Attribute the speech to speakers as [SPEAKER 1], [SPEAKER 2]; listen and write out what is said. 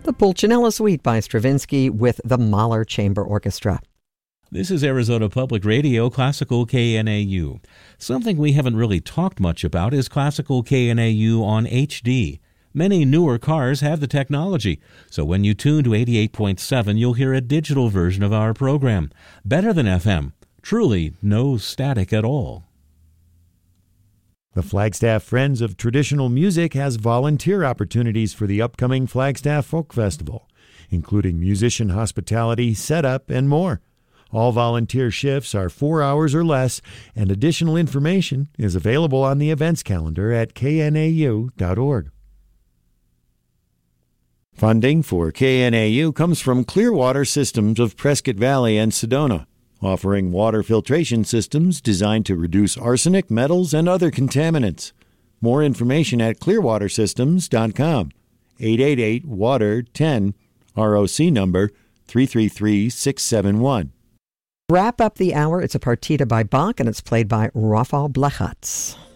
[SPEAKER 1] The Pulcinella Suite by Stravinsky with the Mahler Chamber Orchestra.
[SPEAKER 2] This is Arizona Public Radio, Classical KNAU. Something we haven't really talked much about is Classical KNAU on HD. Many newer cars have the technology, so when you tune to 88.7, you'll hear a digital version of our program. Better than FM. Truly no static at all.
[SPEAKER 3] The Flagstaff Friends of Traditional Music has volunteer opportunities for the upcoming Flagstaff Folk Festival, including musician hospitality, setup, and more. All volunteer shifts are 4 hours or less, and additional information is available on the events calendar at knau.org. Funding for KNAU comes from Clearwater Systems of Prescott Valley and Sedona, offering water filtration systems designed to reduce arsenic, metals, and other contaminants. More information at clearwatersystems.com. 888-WATER-10, ROC number 333671.
[SPEAKER 1] Wrap up the hour. It's a partita by Bach, and it's played by Rafał Blachacz.